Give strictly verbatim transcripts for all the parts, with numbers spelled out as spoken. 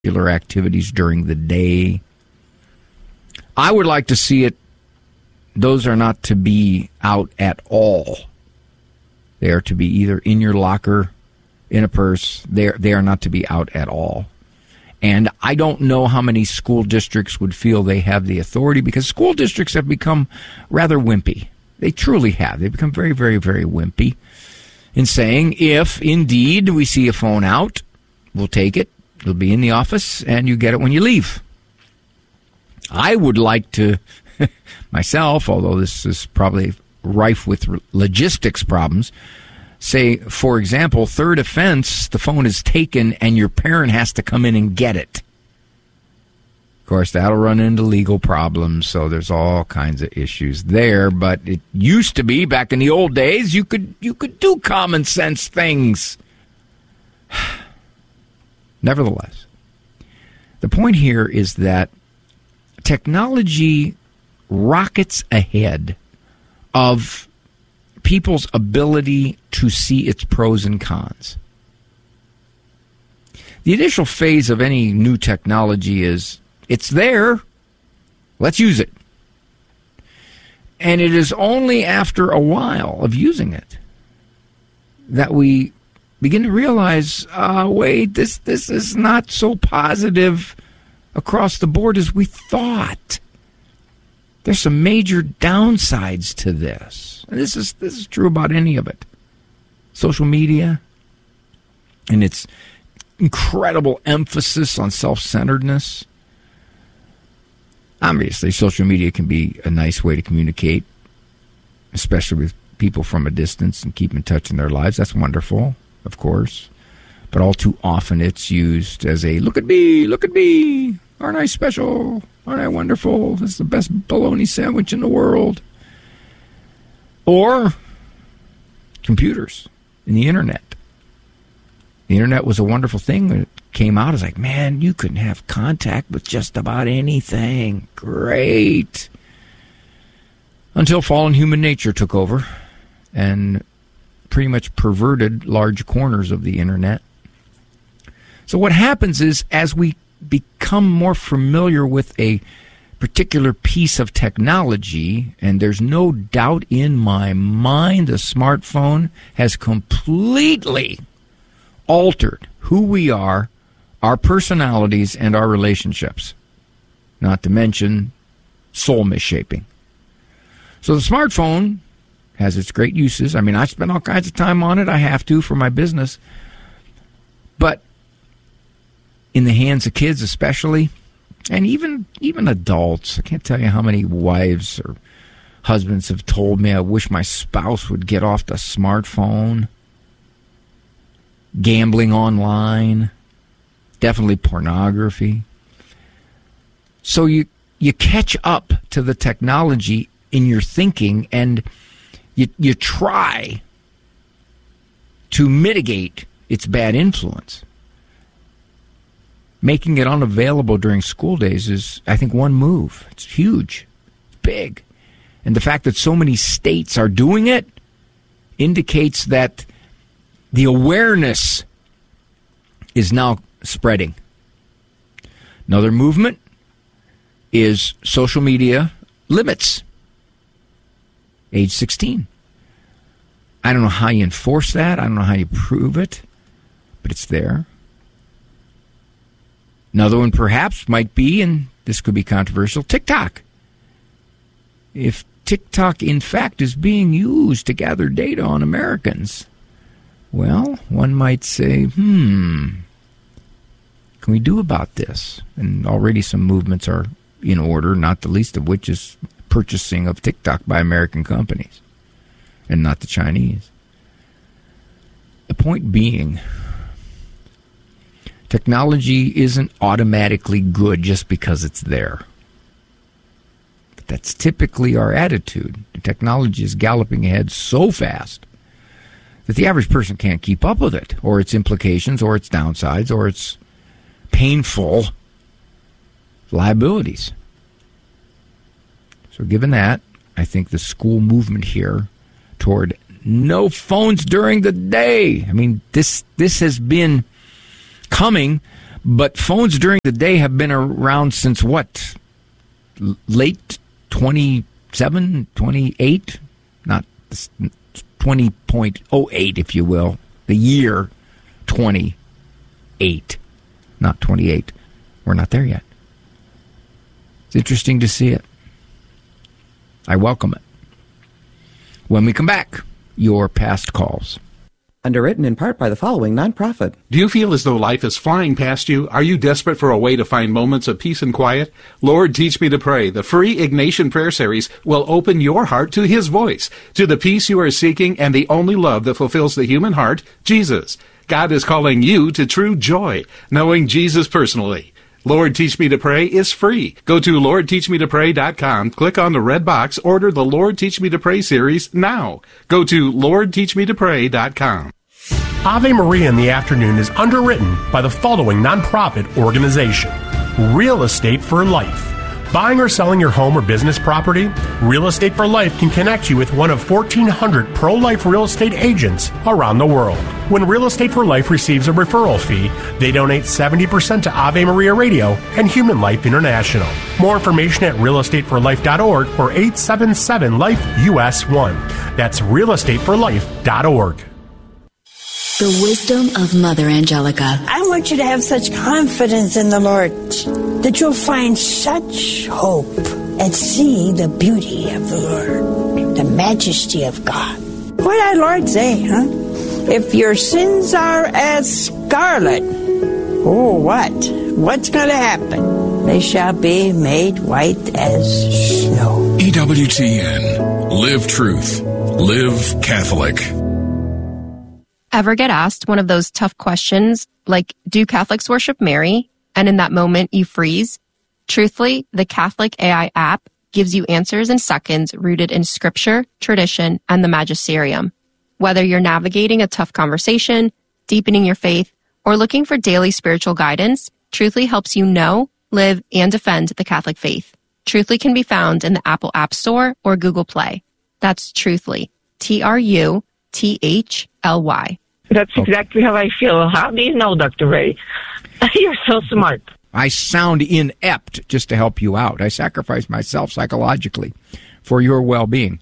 activities during the day. I would like to see it. Those are not to be out at all. They are to be either in your locker, in a purse. They are, they are not to be out at all. And I don't know how many school districts would feel they have the authority, because school districts have become rather wimpy. They truly have. They've become very, very, very wimpy in saying, if indeed we see a phone out, we'll take it. It'll be in the office, and you get it when you leave. I would like to, myself, although this is probably rife with logistics problems, say, for example, third offense, the phone is taken and your parent has to come in and get it. Of course, that'll run into legal problems, so there's all kinds of issues there. But it used to be, back in the old days, you could you could do common sense things. Nevertheless, the point here is that technology rockets ahead of people's ability to see its pros and cons. The initial phase of any new technology is, it's there, let's use it. And it is only after a while of using it that we begin to realize, uh, wait, this, this is not so positive across the board as we thought. There's some major downsides to this. And this is this is true about any of it. Social media and its incredible emphasis on self-centeredness. Obviously, social media can be a nice way to communicate, especially with people from a distance, and keep in touch in their lives. That's wonderful, of course. But all too often it's used as a, look at me, look at me. Aren't I special? Aren't I wonderful? This is the best bologna sandwich in the world. Or computers and the internet. The internet was a wonderful thing when it came out. It's like, man, you can have contact with just about anything. Great. Until fallen human nature took over and pretty much perverted large corners of the internet. So what happens is, as we become more familiar with a particular piece of technology, and there's no doubt in my mind the smartphone has completely altered who we are, our personalities, and our relationships, not to mention soul misshaping. So the smartphone has its great uses. I mean, I spend all kinds of time on it. I have to for my business. But in the hands of kids especially, and even even adults. I can't tell you how many wives or husbands have told me, I wish my spouse would get off the smartphone. Gambling online, definitely pornography. So you you catch up to the technology in your thinking, and you you try to mitigate its bad influence. Making it unavailable during school days is, I think, one move. It's huge. It's big. And the fact that so many states are doing it indicates that the awareness is now spreading. Another movement is social media limits. Age sixteen. I don't know how you enforce that. I don't know how you prove it, but it's there. Another one perhaps might be, and this could be controversial, TikTok. If TikTok, in fact, is being used to gather data on Americans, well, one might say, hmm, can we do about this? And already some movements are in order, not the least of which is purchasing of TikTok by American companies, and not the Chinese. The point being, technology isn't automatically good just because it's there. But that's typically our attitude. The technology is galloping ahead so fast that the average person can't keep up with it, or its implications, or its downsides, or its painful liabilities. So given that, I think the school movement here toward no phones during the day, I mean, this this has been coming, But phones during the day have been around since what? L- late twenty-seven, twenty-eight? Not twenty point oh eight, if you will. The year twenty-eight. Not twenty-eight. We're not there yet. It's interesting to see it. I welcome it. When we come back, your past calls. Underwritten in part by the following nonprofit. Do you feel as though life is flying past you? Are you desperate for a way to find moments of peace and quiet? Lord, Teach Me to Pray, the free Ignatian prayer series, will open your heart to His voice, to the peace you are seeking and the only love that fulfills the human heart, Jesus. God is calling you to true joy, knowing Jesus personally. Lord, Teach Me to Pray is free. Go to lord teach me to pray dot com, click on the red box, order the Lord Teach Me to Pray series now. Go to lord teach me to pray dot com. Ave Maria in the Afternoon is underwritten by the following nonprofit organization. Real Estate for Life. Buying or selling your home or business property? Real Estate for Life can connect you with one of fourteen hundred pro-life real estate agents around the world. When Real Estate for Life receives a referral fee, they donate seventy percent to Ave Maria Radio and Human Life International. More information at real estate for life dot org or eight seven seven life U S one. That's real estate for life dot org. The wisdom of Mother Angelica. I want you to have such confidence in the Lord that you'll find such hope and see the beauty of the Lord, the majesty of God. What did our Lord say, huh? If your sins are as scarlet, oh, what? What's going to happen? They shall be made white as snow. E W T N. Live truth. Live Catholic. Ever get asked one of those tough questions like, do Catholics worship Mary? And in that moment you freeze? Truthfully, the Catholic A I app gives you answers in seconds rooted in scripture, tradition, and the magisterium. Whether you're navigating a tough conversation, deepening your faith, or looking for daily spiritual guidance, Truthfully helps you know, live, and defend the Catholic faith. Truthfully can be found in the Apple App Store or Google Play. That's Truthfully. T R U T H L Y. That's exactly how I feel. How do you know, Doctor Ray? You're so smart. I sound inept just to help you out. I sacrifice myself psychologically for your well-being.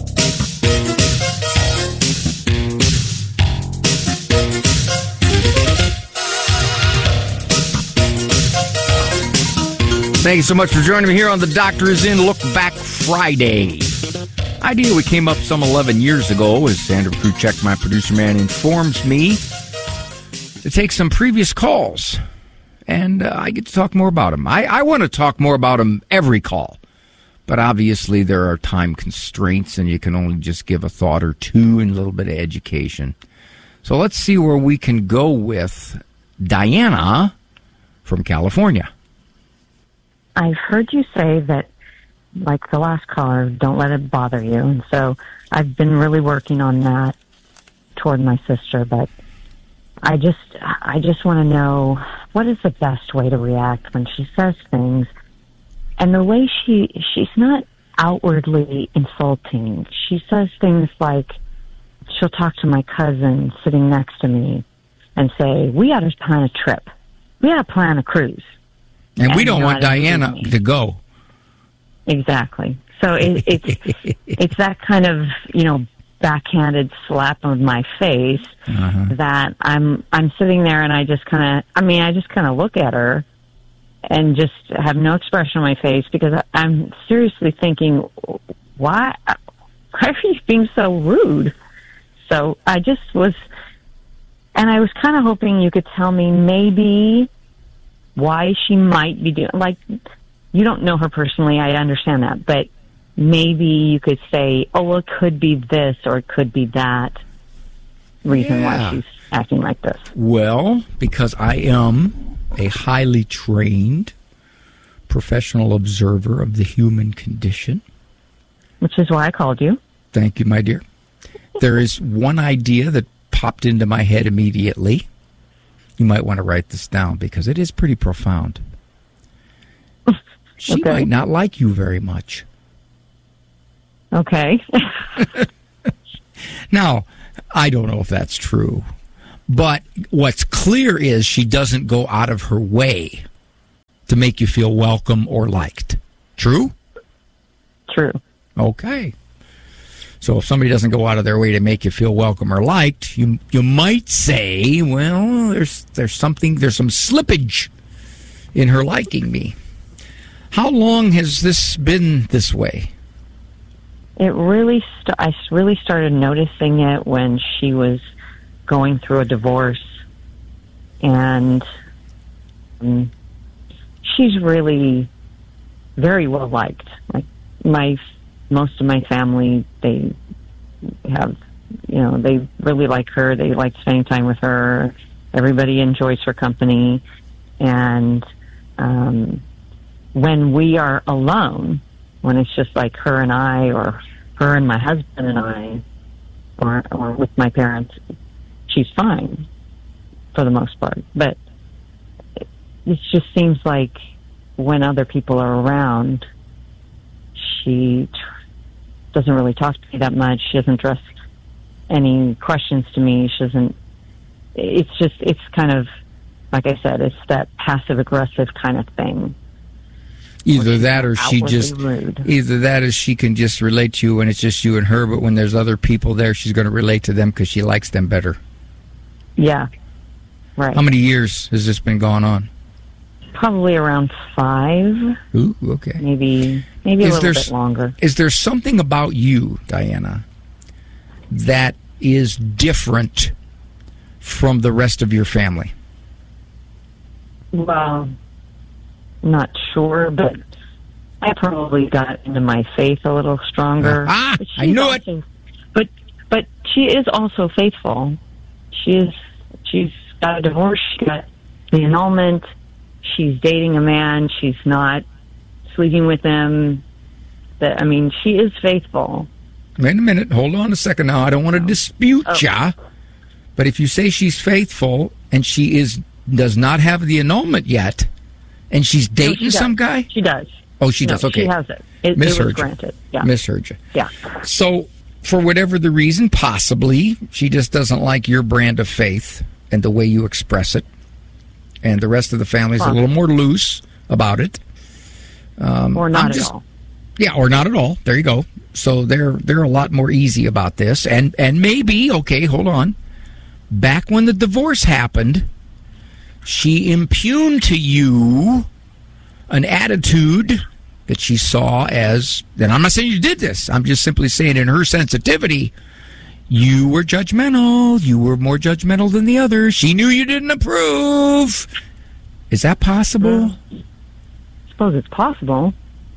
Thank you so much for joining me here on The Doctor Is In Look Back Friday. Idea we came up some eleven years ago, as Sandra Kruchek, my producer man, informs me, to take some previous calls. And uh, I get to talk more about them. I, I want to talk more about them every call. But obviously there are time constraints, and you can only just give a thought or two and a little bit of education. So let's see where we can go with Diana from California. I've heard you say that, like the last caller, don't let it bother you. And so I've been really working on that toward my sister, but I just I just want to know, what is the best way to react when she says things? And the way she she's not outwardly insulting. She says things like, she'll talk to my cousin sitting next to me and say, we ought to plan a trip. We ought to plan a cruise. And, and we don't want Diana to go. Exactly. So it, it's it's that kind of, you know, backhanded slap on my face uh-huh. that I'm I'm sitting there and I just kind of, I mean, I just kind of look at her and just have no expression on my face because I, I'm seriously thinking, why, why are you being so rude? So I just was, and I was kind of hoping you could tell me maybe why she might be doing, like, you don't know her personally, I understand that, but maybe you could say, oh, well, it could be this or it could be that reason yeah. why she's acting like this. Well, because I am a highly trained professional observer of the human condition. Which is why I called you. Thank you, my dear. There is one idea that popped into my head immediately. You might want to write this down because it is pretty profound. She okay. might not like you very much. Okay. Now, I don't know if that's true, But what's clear is she doesn't go out of her way to make you feel welcome or liked. True? True. Okay. So if somebody doesn't go out of their way to make you feel welcome or liked, you you might say, well, there's there's something, there's some slippage in her liking me. How long has this been this way? It really, st- I really started noticing it when she was going through a divorce, and um, she's really very well liked. Like my, most of my family, they have, you know, they really like her. They like spending time with her. Everybody enjoys her company, and um, when we are alone, when it's just like her and I, or her and my husband and I, or or with my parents, she's fine for the most part. But it, it just seems like when other people are around, she tr- doesn't really talk to me that much. She doesn't address any questions to me. She doesn't. It's just, it's kind of, like I said, it's that passive aggressive kind of thing. Either that or she just, rude. either that or she can just relate to you when it's just you and her, but when there's other people there, she's going to relate to them because she likes them better. Yeah, right. How many years has this been going on? Probably around five. Ooh, okay. Maybe, maybe a Is little there, bit longer. Is there something about you, Diana, that is different from the rest of your family? Well, not sure, but I probably got into my faith a little stronger. Ah, But I knew also, it. But but she is also faithful. She is. She's got a divorce. She got the annulment. She's dating a man. She's not sleeping with him. That I mean, she is faithful. Wait a minute. Hold on a second now. I don't want to dispute Oh. ya. But if you say she's faithful and she is does not have the annulment yet, and she's dating No, she does. some guy? She does. Oh, she No, does. Okay. She has it. It, it Misheard was you. granted. Yeah. Misheard you. Yeah. So, for whatever the reason, possibly, she just doesn't like your brand of faith and the way you express it. And the rest of the family's a little more loose about it. Um, Or not I'm at just- all. Yeah, or not at all. There you go. So they're they're a lot more easy about this. And and maybe, okay, hold on. Back when the divorce happened, she impugned to you an attitude that she saw as, and I'm not saying you did this, I'm just simply saying in her sensitivity, you were judgmental, you were more judgmental than the others, she knew you didn't approve. Is that possible? I suppose it's possible.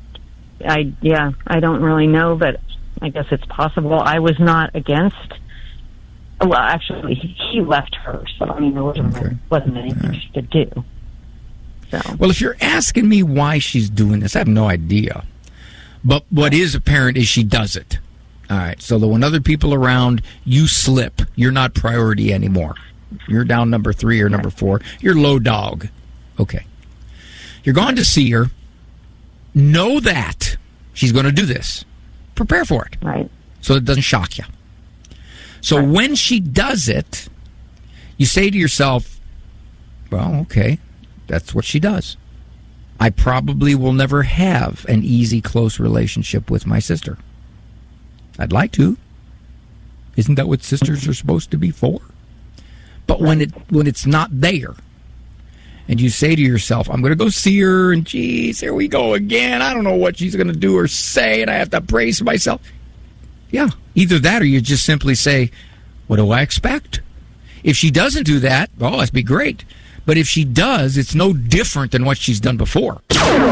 I yeah, I don't really know, but I guess it's possible. I was not against. Well, actually, he left her, so I mean, there wasn't, Okay. wasn't anything she could do. So Well, if you're asking me why she's doing this, I have no idea. But what is apparent is she does it. All right. So that when other people are around, you slip. You're not priority anymore. You're down number three or number four. You're low dog. Okay. You're going to see her. Know that she's going to do this. Prepare for it. right, So it doesn't shock you. So when she does it, you say to yourself, well, okay, that's what she does. I probably will never have an easy, close relationship with my sister. I'd like to. Isn't that what sisters are supposed to be for? But when it when it's not there, and you say to yourself, I'm going to go see her, and geez, here we go again. I don't know what she's going to do or say, and I have to brace myself. Yeah, either that or you just simply say, what do I expect? If she doesn't do that, well, that'd be great. But if she does, it's no different than what she's done before.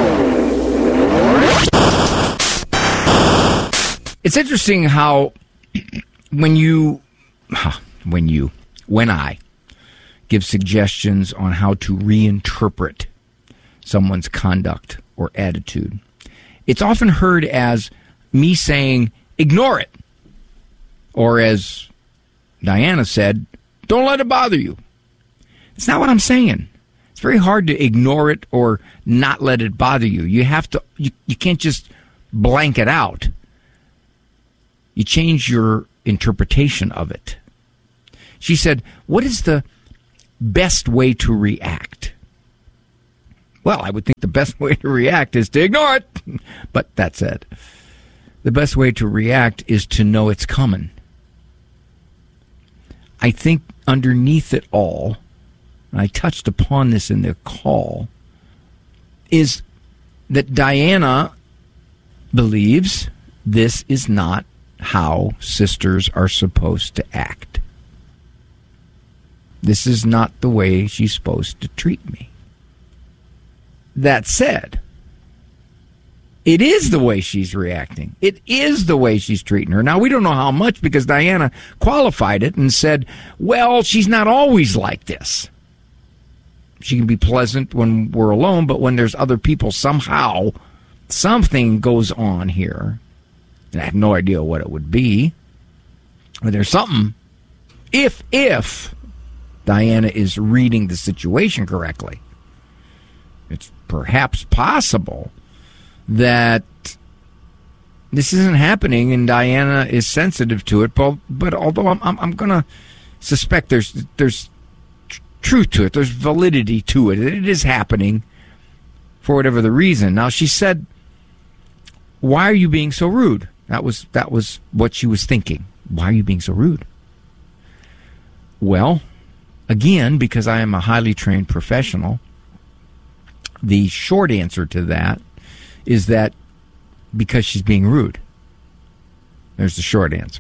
It's interesting how when you, when you, when I give suggestions on how to reinterpret someone's conduct or attitude, it's often heard as me saying, ignore it. Or as Diana said, don't let it bother you. It's not what I'm saying. It's very hard to ignore it or not let it bother you. You have to, you, you can't just blank it out. You change your interpretation of it. She said, what is the best way to react? Well, I would think the best way to react is to ignore it. But that said, the best way to react is to know it's coming. I think underneath it all, and I touched upon this in the call, is that Diana believes this is not how sisters are supposed to act. This is not the way she's supposed to treat me. That said, it is the way she's reacting. It is the way she's treating her. Now, we don't know how much because Diana qualified it and said, well, she's not always like this. She can be pleasant when we're alone, but when there's other people, somehow something goes on here. And I have no idea what it would be. But there's something. If, if Diana is reading the situation correctly, it's perhaps possible that this isn't happening and Diana is sensitive to it. But, but although I'm, I'm, I'm going to suspect there's there's tr- truth to it, there's validity to it. It is happening for whatever the reason. Now, she said, why are you being so rude? That was that was what she was thinking. Why are you being so rude? Well, again, because I am a highly trained professional, the short answer to that is that because she's being rude. There's the short answer.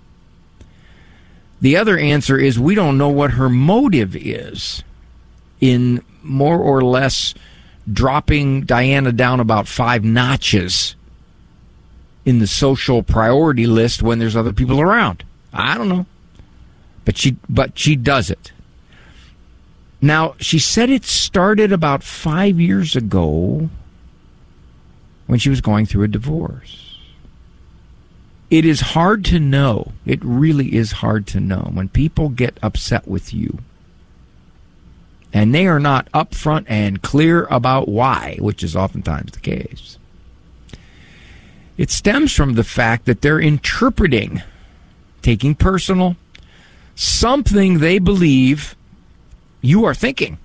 The other answer is we don't know what her motive is in more or less dropping Diana down about five notches in the social priority list when there's other people around. I don't know. But she but she does it. Now, she said it started about five years ago when she was going through a divorce. It is hard to know. It really is hard to know when people get upset with you and they are not upfront and clear about why, which is oftentimes the case. It stems from the fact that they're interpreting, taking personal, something they believe you are thinking.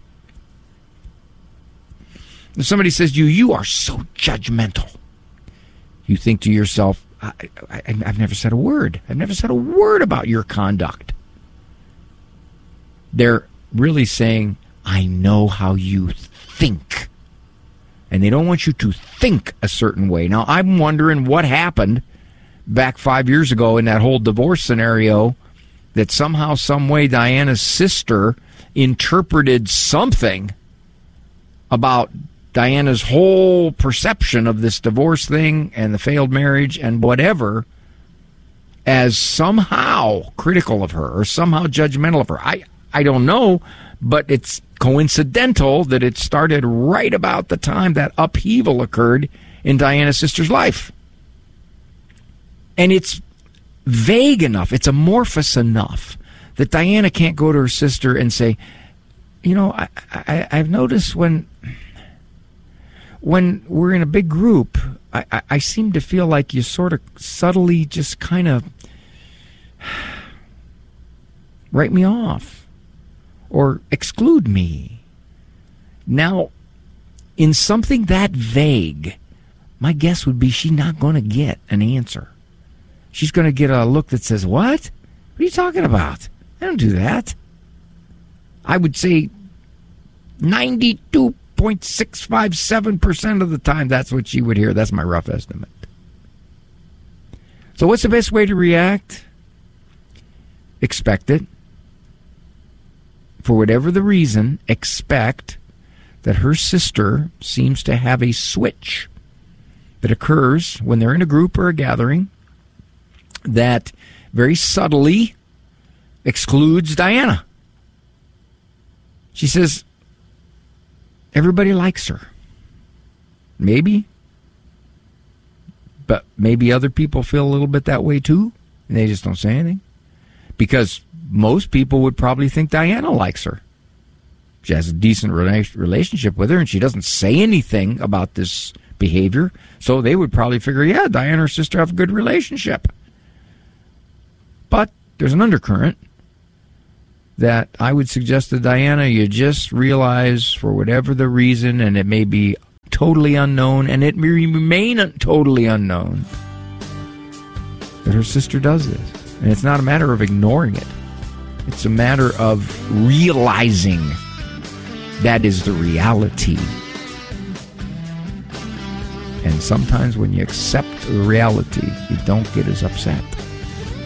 If somebody says to you, you are so judgmental, you think to yourself, I, I, I've never said a word. I've never said a word about your conduct. They're really saying, I know how you think. And they don't want you to think a certain way. Now, I'm wondering what happened back five years ago in that whole divorce scenario that somehow, some way, Diana's sister interpreted something about Diana's whole perception of this divorce thing and the failed marriage and whatever as somehow critical of her or somehow judgmental of her. I, I don't know, but it's coincidental that it started right about the time that upheaval occurred in Diana's sister's life. And it's vague enough, it's amorphous enough that Diana can't go to her sister and say, you know, I, I, I've noticed when when we're in a big group, I, I, I seem to feel like you sort of subtly just kind of write me off or exclude me. Now, in something that vague, my guess would be she's not going to get an answer. She's going to get a look that says, what? What are you talking about? I don't do that. I would say ninety-two point six five seven percent of the time that's what she would hear. That's my rough estimate. So what's the best way to react? Expect it. For whatever the reason, expect that her sister seems to have a switch that occurs when they're in a group or a gathering that very subtly excludes Diana. She says, everybody likes her. Maybe. But maybe other people feel a little bit that way too, and they just don't say anything. Because most people would probably think Diana likes her. She has a decent rela- relationship with her, and she doesn't say anything about this behavior. So they would probably figure, yeah, Diana and her sister have a good relationship. But there's an undercurrent that I would suggest to Diana you just realize, for whatever the reason, and it may be totally unknown, and it may remain un- totally unknown, that her sister does this. And it's not a matter of ignoring it. It's a matter of realizing that is the reality. And sometimes when you accept the reality, you don't get as upset.